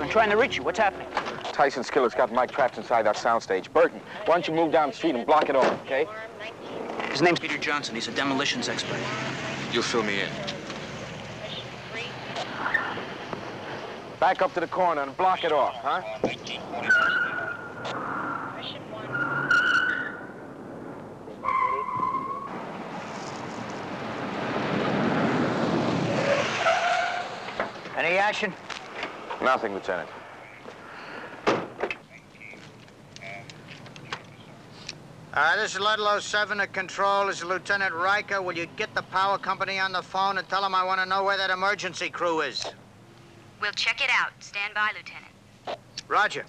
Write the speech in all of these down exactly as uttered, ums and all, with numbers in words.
I'm trying to reach you. What's happening? Tyson Skiller's got Mike trapped inside that soundstage. Burton, why don't you move down the street and block it off, okay? His name's Peter Johnson. He's a demolitions expert. You'll fill me in. Back up to the corner and block it off, huh? Any action? Nothing, Lieutenant. Uh, this is Ludlow seven at control. This is Lieutenant Riker. Will you get the power company on the phone and tell them I want to know where that emergency crew is? We'll check it out. Stand by, Lieutenant. Roger.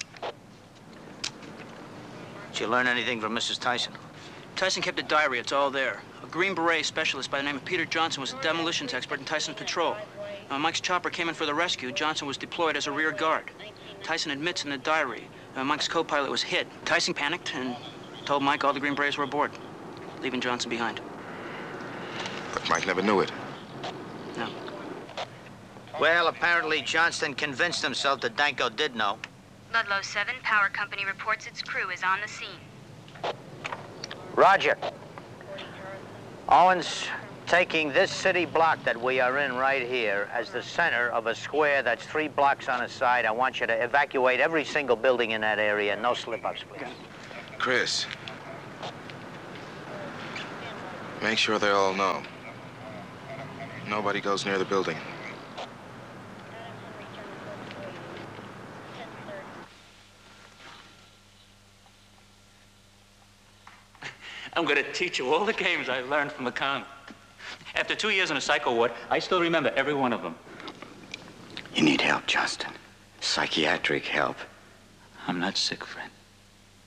Did you learn anything from Missus Tyson? Tyson kept a diary. It's all there. A Green Beret specialist by the name of Peter Johnson was a demolitions expert in Tyson's patrol. When Mike's chopper came in for the rescue, Johnson was deployed as a rear guard. Tyson admits in the diary uh, Mike's co-pilot was hit. Tyson panicked and told Mike all the Green Berets were aboard, leaving Johnson behind. But Mike never knew it. No. Well, apparently Johnston convinced himself that Danko did know. Ludlow seven, power company reports its crew is on the scene. Roger. Owens, taking this city block that we are in right here as the center of a square that's three blocks on a side, I want you to evacuate every single building in that area. No slip-ups, please. Chris, make sure they all know. Nobody goes near the building. I'm going to teach you all the games I learned from the con. After two years in a psycho ward, I still remember every one of them. You need help, Johnston. Psychiatric help. I'm not sick, friend.